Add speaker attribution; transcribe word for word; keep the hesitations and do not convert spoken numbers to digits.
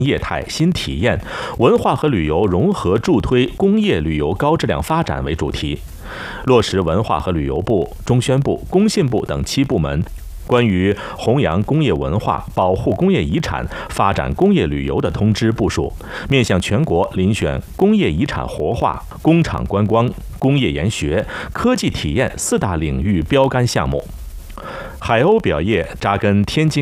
Speaker 1: 业态新体验，文化和旅游融合助推工业旅游高质量发展为主题，落实文化和旅游部、中宣部、工信部等七部门关于弘扬工业文化、保护工业遗产、发展工业旅游的通知部署，面向全国遴选工业遗产活化、工厂观光、工业研学、科技体验四大领域标杆项目。海鸥表业扎根天津